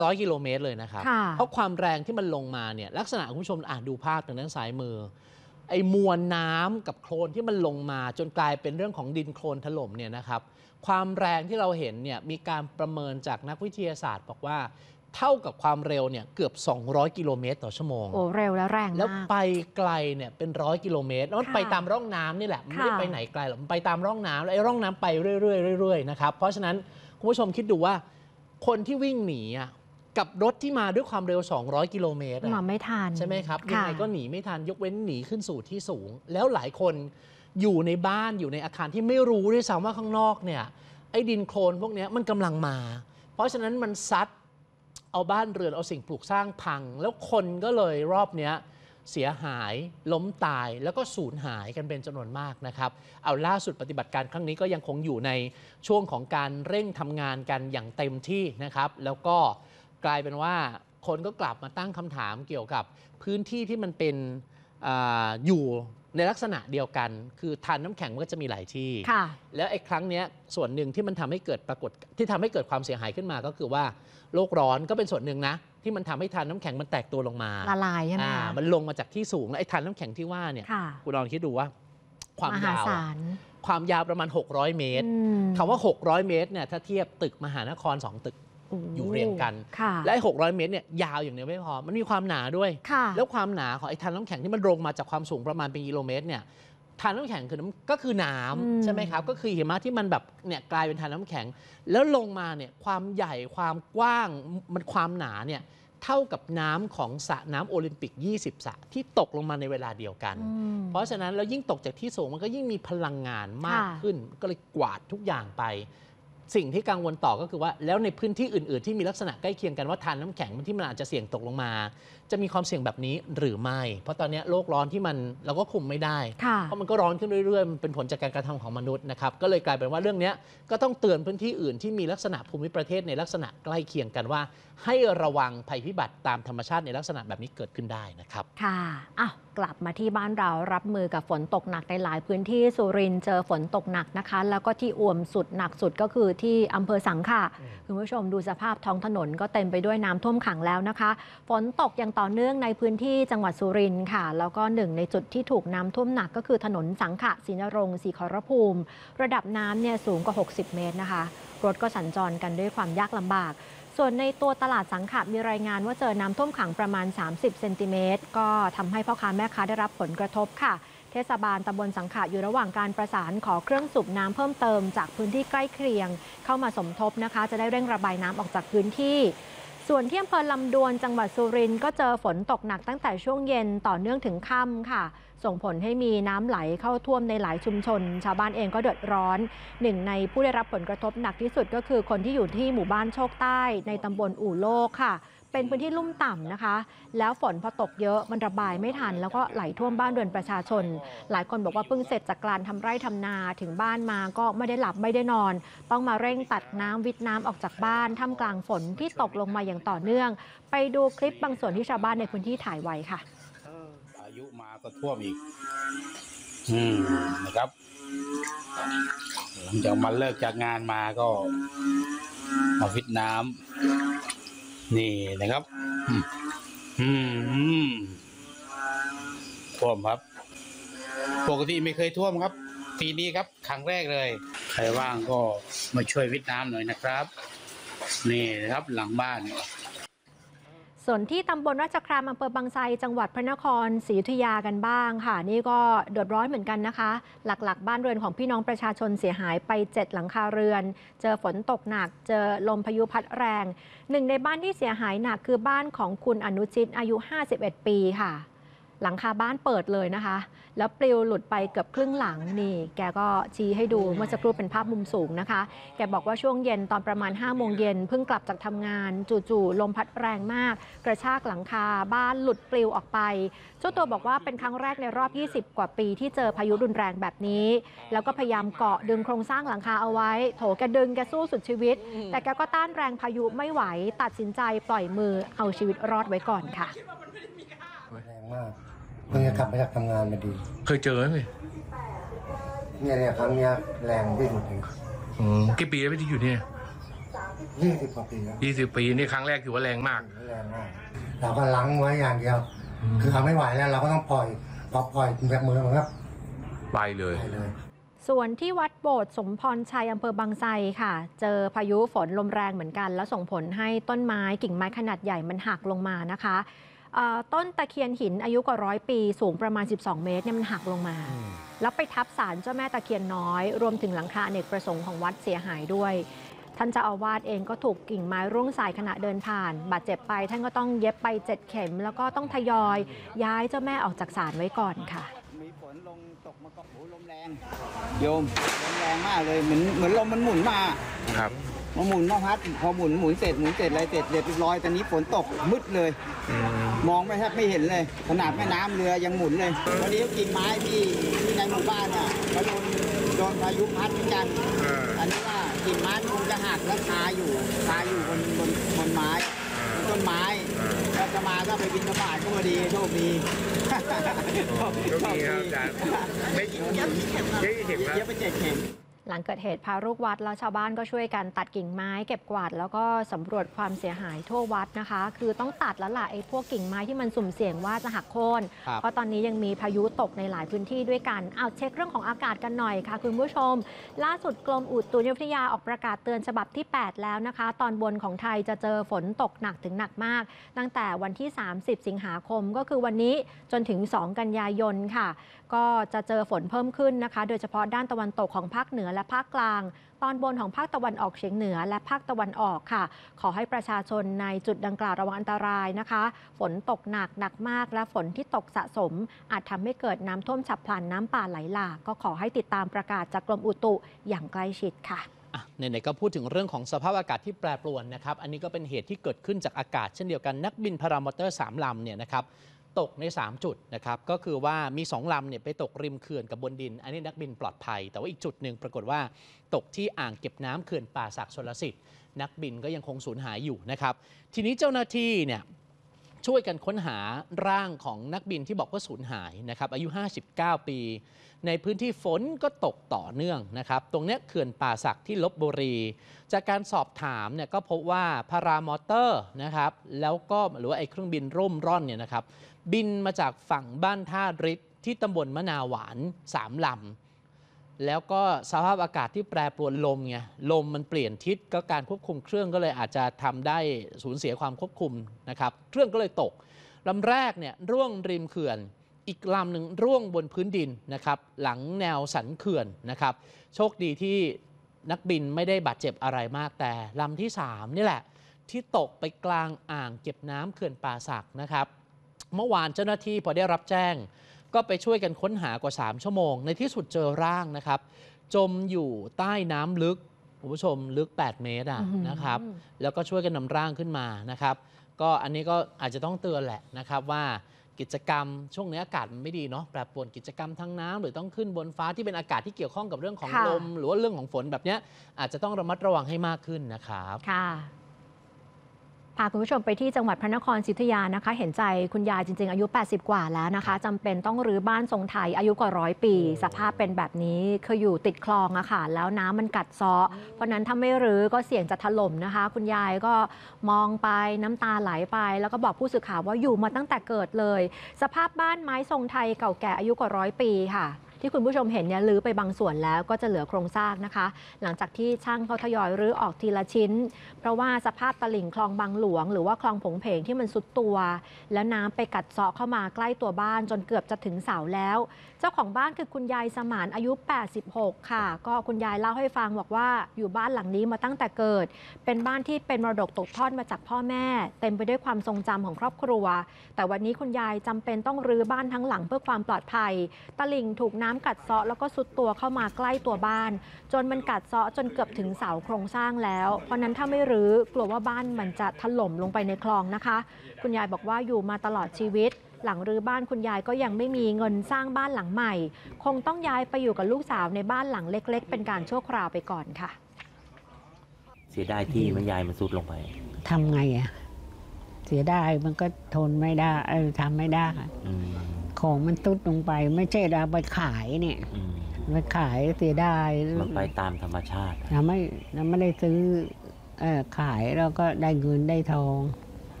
100 กิโลเมตรเลยนะครับเพราะความแรงที่มันลงมาเนี่ยลักษณะคุณผู้ชมดูภาพทางด้านซ้ายมือไอ้มวลน้ำกับโคลนที่มันลงมาจนกลายเป็นเรื่องของดินโคลนถล่มเนี่ยนะครับความแรงที่เราเห็นเนี่ยมีการประเมินจากนักวิทยาศาสตร์บอกว่าเท่ากับความเร็วเนี่ยเกือบ200 กิโลเมตรต่อชั่วโมงโอ้เร็วและแรงมากแล้วไปไกลเนี่ยเป็น100 กิโลเมตรแล้วมันไปตามร่องน้ำนี่แหละมันไม่ได้ไปไหนไกลหรอกมันไปตามร่องน้ำแล้วไอ้ร่องน้ำไปเรื่อยๆนะครับเพราะฉะนั้นคุณผู้ชมคิดดูว่าคนที่วิ่งหนีกับรถที่มาด้วยความเร็ว200 กิโลเมตรมาไม่ทันใช่ไหมครับยังไงก็หนีไม่ทันยกเว้นหนีขึ้นสู่ที่สูงแล้วหลายคนอยู่ในบ้านอยู่ในอาคารที่ไม่รู้ด้วยซ้ำว่าข้างนอกเนี่ยไอ้ดินโคลนพวกนี้มันกำลังมาเพราะฉะนั้นมันซัดเอาบ้านเรือนเอาสิ่งปลูกสร้างพังแล้วคนก็เลยรอบนี้เสียหายล้มตายแล้วก็สูญหายกันเป็นจำนวนมากนะครับเอาล่าสุดปฏิบัติการครั้งนี้ก็ยังคงอยู่ในช่วงของการเร่งทำงานกันอย่างเต็มที่นะครับแล้วก็กลายเป็นว่าคนก็กลับมาตั้งคำถามเกี่ยวกับพื้นที่ที่มันเป็นอยู่ในลักษณะเดียวกันคือทานน้ำแข็งมันก็จะมีหลายที่แล้วไอ้ครั้งนี้ส่วนหนึ่งที่มันทำให้เกิดปรากฏที่ทำให้เกิดความเสียหายขึ้นมาก็คือว่าโลกร้อนก็เป็นส่วนหนึ่งนะที่มันทำให้ทานน้ำแข็งมันแตกตัวลงมาละลายใช่ไหมมันลงมาจากที่สูงแล้วไอ้ทานน้ำแข็งที่ว่าเนี่ยคุณลองคิดดูว่าความยาวประมาณ600 เมตรคำว่า600 เมตรเนี่ยถ้าเทียบตึกมหานคร2 ตึกอยู่เรียงกันและ600 เมตรเนี่ยยาวอย่างเดียวไม่พอมันมีความหนาด้วยแล้วความหนาของไอ้ทานน้ำแข็งที่มันลงมาจากความสูงประมาณเป็นกิโลเมตรเนี่ยทานน้ำแข็งก็คือน้ำใช่ไหมครับก็คือหิมะที่มันแบบเนี่ยกลายเป็นทานน้ำแข็งแล้วลงมาเนี่ยความใหญ่ความกว้างมันความหนาเนี่ยเท่ากับน้ำของสระน้ำโอลิมปิก20 สระที่ตกลงมาในเวลาเดียวกันเพราะฉะนั้นแล้วยิ่งตกจากที่สูงมันก็ยิ่งมีพลังงานมากขึ้นก็เลยกวาดทุกอย่างไปสิ่งที่กังวลต่อก็คือว่าแล้วในพื้นที่อื่นๆที่มีลักษณะใกล้เคียงกันว่าทานน้ำแข็งที่มันอาจจะเสี่ยงตกลงมาจะมีความเสี่ยงแบบนี้หรือไม่เพราะตอนนี้โลกร้อนที่มันเราก็คุมไม่ได้เพราะมันก็ร้อนขึ้นเรื่อยๆมันเป็นผลจากการกระทำของมนุษย์นะครับก็เลยกลายเป็นว่าเรื่องนี้ก็ต้องเตือนพื้นที่อื่นที่มีลักษณะภูมิประเทศในลักษณะใกล้เคียงกันว่าให้ระวังภัยพิบัติตามธรรมชาติในลักษณะแบบนี้เกิดขึ้นได้นะครับค่ะกลับมาที่บ้านเรารับมือกับฝนตกหนักในหลายพื้นที่สุรินทร์เจอฝนตกหนักนะคะแล้วก็ที่อ่วมสุดหนักสุดก็คือที่อำเภอสังขะคุณผู้ชมดูสภาพท้องถนนก็เต็มไปด้วยน้ำท่วมขังแล้วนะคะฝนตกอย่างต่อเนื่องในพื้นที่จังหวัดสุรินทร์ค่ะแล้วก็หนึ่งในจุดที่ถูกน้ำท่วมหนักก็คือถนนสังขะศรีนรงค์ศรีขอรภูมิระดับน้ำเนี่ยสูงกว่า60 เมตรนะคะรถก็สัญจรกันด้วยความยากลำบากส่วนในตัวตลาดสังขะมีรายงานว่าเจอน้ำท่วมขังประมาณ30 เซนติเมตรก็ทำให้พ่อค้าแม่ค้าได้รับผลกระทบค่ะเทศบาลตำบลสังขะอยู่ระหว่างการประสานขอเครื่องสูบน้ำเพิ่มเติมจากพื้นที่ใกล้เคียงเข้ามาสมทบนะคะจะได้เร่งระบายน้ำออกจากพื้นที่ส่วนที่อำเภอลำดวนจังหวัดสุรินทร์ก็เจอฝนตกหนักตั้งแต่ช่วงเย็นต่อเนื่องถึงค่ำค่ะส่งผลให้มีน้ำไหลเข้าท่วมในหลายชุมชนชาวบ้านเองก็เดือดร้อนหนึ่งในผู้ได้รับผลกระทบหนักที่สุดก็คือคนที่อยู่ที่หมู่บ้านโชคใต้ในตำบลอู่โลกค่ะเป็นพื้นที่ลุ่มต่ำนะคะแล้วฝนพอตกเยอะมันระบายไม่ทันแล้วก็ไหลท่วมบ้านเรือนประชาชนหลายคนบอกว่าเพิ่งเสร็จจากการทำไร่ทำนาถึงบ้านมาก็ไม่ได้หลับไม่ได้นอนต้องมาเร่งตัดน้ำวิทน้ำออกจากบ้านท่ามกลางฝนที่ตกลงมาอย่างต่อเนื่องไปดูคลิปบางส่วนที่ชาวบ้านในพื้นที่ถ่ายไว้ค่ะอายุมาก็ท่วมอีกนะครับหลังจากมาเลิกจากงานมาก็มาวิทน้ำนี่นะครับท่วมครับปกติไม่เคยท่วมครับปีนี้ครับครั้งแรกเลยใครว่างก็มาช่วยวิทน้ำหน่อยนะครับนี่นะครับหลังบ้านส่วนที่ตำบลราชครามอำเภอบางไทรจังหวัดพระนครศรีอยุธยากันบ้างค่ะนี่ก็เดือดร้อนเหมือนกันนะคะหลักๆบ้านเรือนของพี่น้องประชาชนเสียหายไป7 หลังคาเรือนเจอฝนตกหนักเจอลมพายุพัดแรงหนึ่งในบ้านที่เสียหายหนักคือบ้านของคุณอนุชิตอายุ51 ปีค่ะหลังคาบ้านเปิดเลยนะคะแล้วปลิวหลุดไปเกือบครึ่งหลังนี่แกก็ชี้ให้ดูเมื่อสักครู่เป็นภาพมุมสูงนะคะแกบอกว่าช่วงเย็นตอนประมาณ5 โมงเย็นเพิ่งกลับจากทำงานจู่ๆลมพัดแรงมากกระชากหลังคาบ้านหลุดปลิวออกไปเจ้าตัวบอกว่าเป็นครั้งแรกในรอบ20 กว่าปีที่เจอพายุรุนแรงแบบนี้แล้วก็พยายามเกาะดึงโครงสร้างหลังคาเอาไว้โถแกดึงแกสู้สุดชีวิตแต่แกก็ต้านแรงพายุไม่ไหวตัดสินใจปล่อยมือเอาชีวิตรอดไว้ก่อนค่ะแรงมากเพิ่งจะกลับมาจากทำงานมาดีเคยเจอไหมพี่เนี่ยครั้งนี้แรงที่สุดเลยกี่ปีแล้วที่อยู่เนี่ย 20 กว่าปีแล้ว 20 ปีนี่ครั้งแรกถือว่าแรงมากแรงมากเราก็ล้างไว้อย่างเดียว คือเอาไม่ไหวแล้วเราก็ต้องปล่อยพอปล่อยแบบมือมันก็ไปเลยไปเลยส่วนที่วัดโบสถ์สมพรชัยอำเภอบางไทรค่ะ เจอพายุฝนลมแรงเหมือนกัน แล้วส่งผลให้ต้นไม้กิ่งไม้ขนาดใหญ่มันหักลงมานะคะต้นตะเคียนหินอายุกว่า100 ปีสูงประมาณ12 เมตรเนี่ยมันหักลงมา แล้วไปทับศาลเจ้าแม่ตะเคียนน้อยรวมถึงหลังคาอเนกประสงค์ของวัดเสียหายด้วย ท่านเจ้าอาวาสเองก็ถูกกิ่งไม้ร่วงใส่ขณะเดินผ่านบาดเจ็บไปท่านก็ต้องเย็บไป7 เข็มแล้วก็ต้องทยอยย้ายเจ้าแม่ออกจากศาลไว้ก่อนค่ะมีฝนลงตกมาก็โหลมแรงโยมลมแรงมากเลยเหมือนลมมันหมุนมาครับมาหมุนมาพัดพอหมุนเสร็จอะไรเสร็จเรียบร้อยตอนนี้ฝนตกมืดเลยมองไม่แทบไม่เห็นเลยขนาดแม่น้ำเรือยังหมุนเลยวันนี้กิ่งไม้ที่ในหมู่บ้านเนี่ยก็โดนพายุพัดเหมือนกันอันนี้ว่ากิ่งไม้คงจะหักแล้วคาอยู่บนไม้ต้นไม้แล้วจะมาก็ไปบินบาตก็พอดีโชคดีโชคดีครับอาจารย์ไม่กี่เข็มครับเย็บไป7 เข็มหลังเกิดเหตุพาลูกวัดแล้วชาวบ้านก็ช่วยกันตัดกิ่งไม้เก็บกวาดแล้วก็สำรวจความเสียหายทั่ววัดนะคะคือต้องตัดแล้วล่ะไอ้พวกกิ่งไม้ที่มันสุ่มเสี่ยงว่าจะหักโค่นเพราะตอนนี้ยังมีพายุตกในหลายพื้นที่ด้วยกันเอาเช็คเรื่องของอากาศกันหน่อยค่ะคุณผู้ชมล่าสุดกรมอุตุนิยมวิทยาออกประกาศเตือนฉบับที่8แล้วนะคะตอนบนของไทยจะเจอฝนตกหนักถึงหนักมากตั้งแต่วันที่30 สิงหาคมก็คือวันนี้จนถึง2 กันยายนค่ะก็จะเจอฝนเพิ่มขึ้นนะคะโดยเฉพาะด้านตะวันตกของภาคเหนือและภาคกลางตอนบนของภาคตะวันออกเฉียงเหนือและภาคตะวันออกค่ะขอให้ประชาชนในจุดดังกล่าวระวังอันตรายนะคะฝนตกหนักมากและฝนที่ตกสะสมอาจทำให้เกิดน้ำท่วมฉับพลันน้ำป่าไหลหลากก็ขอให้ติดตามประกาศจากกรมอุตุอย่างใกล้ชิดค่ะไหนๆก็พูดถึงเรื่องของสภาพอากาศที่แปรปรวนนะครับอันนี้ก็เป็นเหตุที่เกิดขึ้นจากอากาศเช่นเดียวกันนักบินพารามอเตอร์3 ลำเนี่ยนะครับตกใน3 จุดนะครับก็คือว่ามี2 ลำเนี่ยไปตกริมเขื่อนกับบนดินอันนี้นักบินปลอดภัยแต่ว่าอีกจุดหนึ่งปรากฏว่าตกที่อ่างเก็บน้ำเขื่อนป่าสักชลสิทธิ์นักบินก็ยังคงสูญหายอยู่นะครับทีนี้เจ้าหน้าที่เนี่ยช่วยกันค้นหาร่างของนักบินที่บอกว่าสูญหายนะครับอายุ59 ปีในพื้นที่ฝนก็ตกต่อเนื่องนะครับตรงนี้เขื่อนป่าสักที่ลพบุรีจากการสอบถามเนี่ยก็พบว่าพารามอเตอร์นะครับแล้วก็หรือว่าไอ้เครื่องบินร่มร่อนเนี่ยนะครับบินมาจากฝั่งบ้านท่าริศที่ตำบลมะนาวหวาน3 ลำแล้วก็สภาพอากาศที่แปรปรวนลมไงลมมันเปลี่ยนทิศก็การควบคุมเครื่องก็เลยอาจจะทำได้สูญเสียความควบคุมนะครับเครื่องก็เลยตกลำแรกเนี่ยร่วงริมเขื่อนอีกลำหนึ่งร่วงบนพื้นดินนะครับหลังแนวสันเขื่อนนะครับโชคดีที่นักบินไม่ได้บาดเจ็บอะไรมากแต่ลำที่3นี่แหละที่ตกไปกลางอ่างเก็บน้ำเขื่อนป่าสักนะครับเมื่อวานเจ้าหน้าที่พอได้รับแจ้งก็ไปช่วยกันค้นหากว่า3 ชั่วโมงในที่สุดเจอร่างนะครับจมอยู่ใต้น้ำลึกคุณผู้ชมลึก8 เมตรนะครับแล้วก็ช่วยกันนำร่างขึ้นมานะครับก็อันนี้ก็อาจจะต้องเตือนแหละนะครับว่ากิจกรรมช่วงนี้อากาศมันไม่ดีเนาะแปรปรวนกิจกรรมทางน้ำหรือต้องขึ้นบนฟ้าที่เป็นอากาศที่เกี่ยวข้องกับเรื่องของลมหรือว่าเรื่องของฝนแบบนี้อาจจะต้องระมัดระวังให้มากขึ้นนะครับค่ะพาคุณผู้ชมไปที่จังหวัดพระนครศรีอยุธยานะคะเห็นใจคุณยายจริงๆอายุ80 กว่าแล้วนะคะจำเป็นต้องรื้อบ้านทรงไทยอายุกว่า100 ปีสภาพเป็นแบบนี้คืออยู่ติดคลองอะค่ะแล้วน้ำมันกัดเซาะเพราะนั้นถ้าไม่รื้อก็เสี่ยงจะถล่มนะคะคุณยายก็มองไปน้ำตาไหลไปแล้วก็บอกผู้สื่อข่าวว่าอยู่มาตั้งแต่เกิดเลยสภาพบ้านไม้ทรงไทยเก่าแก่อายุกว่า100 ปีค่ะที่คุณผู้ชมเห็นเนี่ยรื้อไปบางส่วนแล้วก็จะเหลือโครงสร้างนะคะหลังจากที่ช่างเขาทยอยรื้อออกทีละชิ้นเพราะว่าสภาพตลิ่งคลองบางหลวงหรือว่าคลองผงเพงที่มันซุดตัวแล้วน้ำไปกัดเซาะเข้ามาใกล้ตัวบ้านจนเกือบจะถึงเสาแล้วเจ้าของบ้านคือคุณยายสมานอายุ86ค่ะก็คุณยายเล่าให้ฟังบอกว่าอยู่บ้านหลังนี้มาตั้งแต่เกิดเป็นบ้านที่เป็นมรดกตกทอดมาจากพ่อแม่เต็มไปด้วยความทรงจำของครอบครัวแต่วันนี้คุณยายจำเป็นต้องรื้อบ้านทั้งหลังเพื่อความปลอดภัยตลิ่งถูกน้ำกัดเซาะแล้วก็ซุดตัวเข้ามาใกล้ตัวบ้านจนมันกัดเซาะจนเกือบถึงเสาโครงสร้างแล้วเพราะนั้นถ้าไม่รื้อกลัวว่าบ้านมันจะถล่มลงไปในคลองนะคะคุณยายบอกว่าอยู่มาตลอดชีวิตหลังรื้อบ้านคุณยายก็ยังไม่มีเงินสร้างบ้านหลังใหม่คงต้องย้ายไปอยู่กับลูกสาวในบ้านหลังเล็กๆเป็นการชั่วคราวไปก่อนค่ะเสียดายที่มันยายมันซุดลงไปทำไงอ่ะเสียดายมันก็ทนไม่ได้ทำไม่ได้ของมันซุดลงไปไม่ใช่เราไปขายเนี่ยไปขายเสียดายมันไปตามธรรมชาติเราไม่ได้ซื้อขายแล้วก็ได้เงินได้ทอง